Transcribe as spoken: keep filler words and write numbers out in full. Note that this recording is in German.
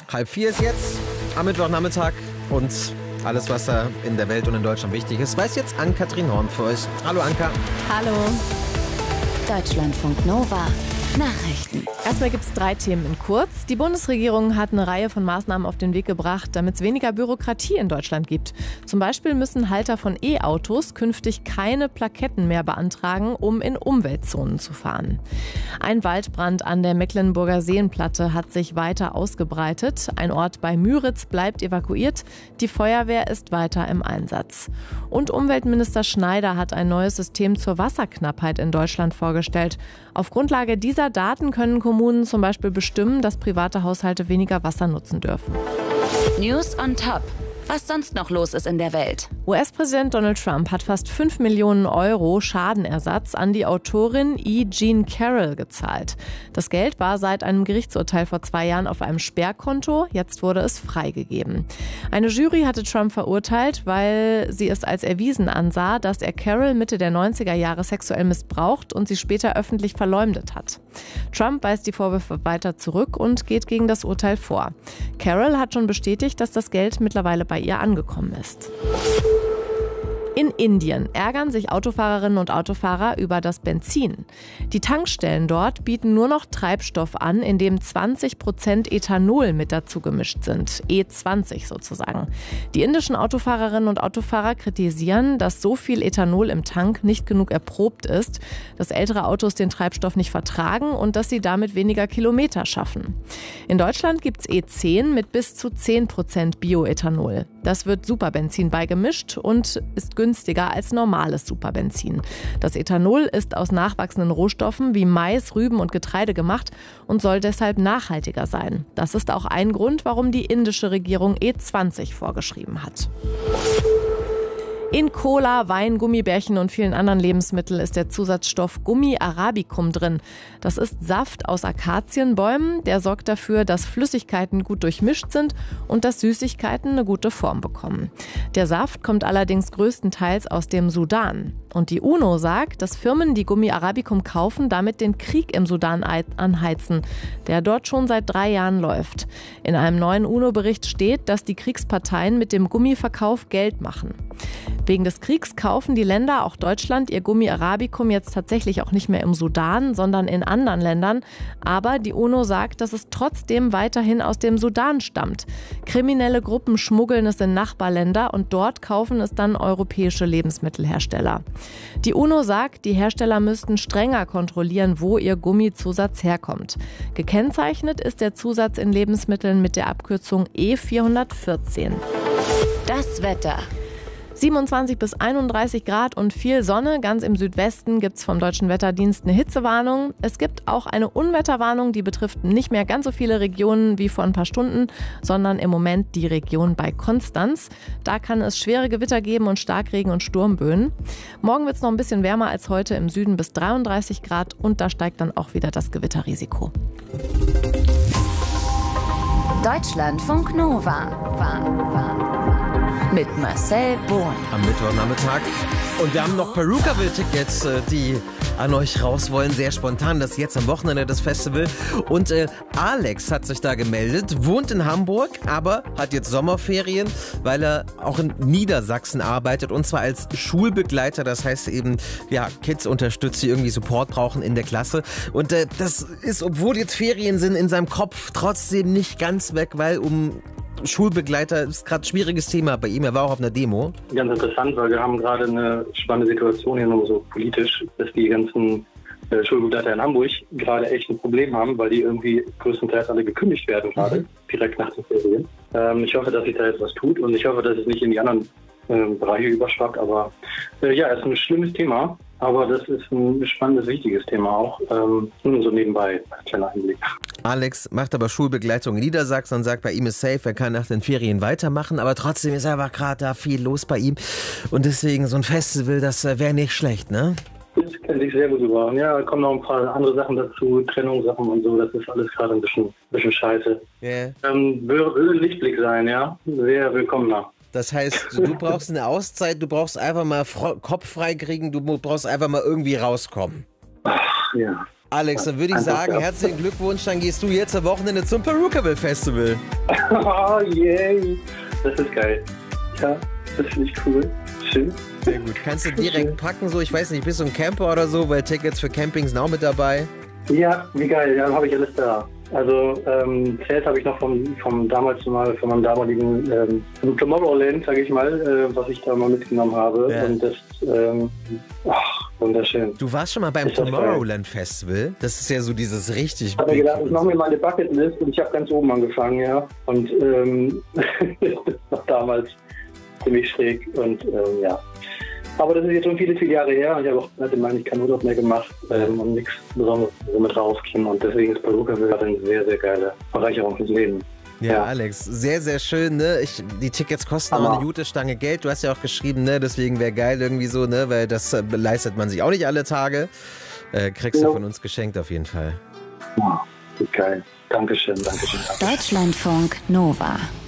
Halb vier ist jetzt am Mittwochnachmittag und alles, was da in der Welt und in Deutschland wichtig ist, weiß jetzt Ann-Kathrin Horn für euch. Hallo Anka. Hallo. Deutschlandfunk Nova. Nachrichten. Erstmal gibt es drei Themen in kurz. Die Bundesregierung hat eine Reihe von Maßnahmen auf den Weg gebracht, damit es weniger Bürokratie in Deutschland gibt. Zum Beispiel müssen Halter von E-Autos künftig keine Plaketten mehr beantragen, um in Umweltzonen zu fahren. Ein Waldbrand an der Mecklenburger Seenplatte hat sich weiter ausgebreitet. Ein Ort bei Müritz bleibt evakuiert. Die Feuerwehr ist weiter im Einsatz. Und Umweltminister Schneider hat ein neues System zur Wasserknappheit in Deutschland vorgestellt. Auf Grundlage dieser Daten können Kommunen zum Beispiel bestimmen, dass private Haushalte weniger Wasser nutzen dürfen. News on top. Was sonst noch los ist in der Welt. U S-Präsident Donald Trump hat fast fünf Millionen Euro Schadenersatz an die Autorin E. Jean Carroll gezahlt. Das Geld war seit einem Gerichtsurteil vor zwei Jahren auf einem Sperrkonto. Jetzt wurde es freigegeben. Eine Jury hatte Trump verurteilt, weil sie es als erwiesen ansah, dass er Carroll Mitte der neunziger Jahre sexuell missbraucht und sie später öffentlich verleumdet hat. Trump weist die Vorwürfe weiter zurück und geht gegen das Urteil vor. Carroll hat schon bestätigt, dass das Geld mittlerweile bei ihr angekommen ist. In Indien ärgern sich Autofahrerinnen und Autofahrer über das Benzin. Die Tankstellen dort bieten nur noch Treibstoff an, in dem zwanzig Prozent Ethanol mit dazu gemischt sind. E zwanzig sozusagen. Die indischen Autofahrerinnen und Autofahrer kritisieren, dass so viel Ethanol im Tank nicht genug erprobt ist, dass ältere Autos den Treibstoff nicht vertragen und dass sie damit weniger Kilometer schaffen. In Deutschland gibt es E zehn mit bis zu zehn Prozent Bioethanol. Das wird Superbenzin beigemischt und ist günstiger als normales Superbenzin. Das Ethanol ist aus nachwachsenden Rohstoffen wie Mais, Rüben und Getreide gemacht und soll deshalb nachhaltiger sein. Das ist auch ein Grund, warum die indische Regierung E zwanzig vorgeschrieben hat. In Cola, Wein, Gummibärchen und vielen anderen Lebensmitteln ist der Zusatzstoff Gummi arabicum drin. Das ist Saft aus Akazienbäumen. Der sorgt dafür, dass Flüssigkeiten gut durchmischt sind und dass Süßigkeiten eine gute Form bekommen. Der Saft kommt allerdings größtenteils aus dem Sudan. Und die UNO sagt, dass Firmen, die Gummi arabicum kaufen, damit den Krieg im Sudan anheizen, der dort schon seit drei Jahren läuft. In einem neuen UNO-Bericht steht, dass die Kriegsparteien mit dem Gummiverkauf Geld machen. Wegen des Kriegs kaufen die Länder, auch Deutschland, ihr Gummi arabicum jetzt tatsächlich auch nicht mehr im Sudan, sondern in anderen Ländern. Aber die UNO sagt, dass es trotzdem weiterhin aus dem Sudan stammt. Kriminelle Gruppen schmuggeln es in Nachbarländer und dort kaufen es dann europäische Lebensmittelhersteller. Die UNO sagt, die Hersteller müssten strenger kontrollieren, wo ihr Gummizusatz herkommt. Gekennzeichnet ist der Zusatz in Lebensmitteln mit der Abkürzung E vierhundertvierzehn. Das Wetter. siebenundzwanzig bis einunddreißig Grad und viel Sonne. Ganz im Südwesten gibt es vom Deutschen Wetterdienst eine Hitzewarnung. Es gibt auch eine Unwetterwarnung, die betrifft nicht mehr ganz so viele Regionen wie vor ein paar Stunden, sondern im Moment die Region bei Konstanz. Da kann es schwere Gewitter geben und Starkregen und Sturmböen. Morgen wird es noch ein bisschen wärmer als heute, im Süden bis dreiunddreißig Grad und da steigt dann auch wieder das Gewitterrisiko. Deutschlandfunk Nova. War, war. Mit Marcel Bohn. Am Mittwochnachmittag. Und wir haben noch Perukaville-Tickets, die an euch raus wollen. Sehr spontan. Das ist jetzt am Wochenende das Festival. Und äh, Alex hat sich da gemeldet, wohnt in Hamburg, aber hat jetzt Sommerferien, weil er auch in Niedersachsen arbeitet. Und zwar als Schulbegleiter. Das heißt eben, ja, Kids unterstützt, die irgendwie Support brauchen in der Klasse. Und äh, das ist, obwohl jetzt Ferien sind, in seinem Kopf trotzdem nicht ganz weg, weil um Schulbegleiter ist gerade ein schwieriges Thema bei ihm. Er war auch auf einer Demo. Ganz interessant, weil wir haben gerade eine spannende Situation hier nur so politisch, dass die ganzen äh, Schulbegleiter in Hamburg gerade echt ein Problem haben, weil die irgendwie größtenteils alle gekündigt werden gerade, mhm. direkt nach den Ferien. Ähm, ich hoffe, dass sich da jetzt was tut und ich hoffe, dass es nicht in die anderen äh, Bereiche überschwappt. Aber äh, ja, es ist ein schlimmes Thema, aber das ist ein spannendes, wichtiges Thema auch. Ähm, nur so nebenbei, ein kleiner Einblick. Alex macht aber Schulbegleitung in Niedersachsen und sagt, bei ihm ist safe, er kann nach den Ferien weitermachen, aber trotzdem ist einfach gerade da viel los bei ihm und deswegen so ein Festival, das wäre nicht schlecht, ne? Das kennt sich sehr gut über. Ja, da kommen noch ein paar andere Sachen dazu, Trennungssachen und so, das ist alles gerade ein bisschen, bisschen scheiße. Yeah. Ähm, würde ein Lichtblick sein, ja, sehr willkommener. Das heißt, du brauchst eine Auszeit, du brauchst einfach mal Kopf frei kriegen, du brauchst einfach mal irgendwie rauskommen. Ach, ja. Alex, dann würde ich sagen, herzlichen Glückwunsch, dann gehst du jetzt am Wochenende zum Perukaville Festival. Oh, yay. Das ist geil. Ja, das finde ich cool. Schön. Sehr gut. Kannst du direkt packen, so, ich weiß nicht, bist du ein Camper oder so, weil Tickets für Campings sind auch mit dabei? Ja, wie geil, ja, dann habe ich alles da. Also ähm, Zelt habe ich noch vom, vom damals mal, von meinem damaligen ähm, Tomorrowland, sage ich mal, äh, was ich da mal mitgenommen habe. Ja. Und das, ähm, ach, wunderschön. Du warst schon mal beim Ist das Tomorrowland Festival? Das ist ja so dieses richtig Ich habe mir big- gedacht, ich mache mir mal eine Bucketlist und ich habe ganz oben angefangen, ja. Und ähm, das war damals ziemlich schräg und ähm, ja. Aber das ist jetzt schon viele, viele Jahre her und ich habe auch hatte meine ich keinen Urlaub mehr gemacht ähm, und nichts Besonderes mit rausgehen und deswegen ist Perukaville eine sehr, sehr geile Bereicherung fürs Leben. Ja, Ja. Alex, sehr, sehr schön, ne? Ich, die Tickets kosten auch Hammer. eine gute Stange Geld. Du hast ja auch geschrieben, ne? Deswegen wäre geil irgendwie so, ne? Weil das äh, leistet man sich auch nicht alle Tage. Äh, kriegst Ja. du von uns geschenkt auf jeden Fall. Ja, geil. Dankeschön, Dankeschön. Dankeschön. Deutschlandfunk Nova.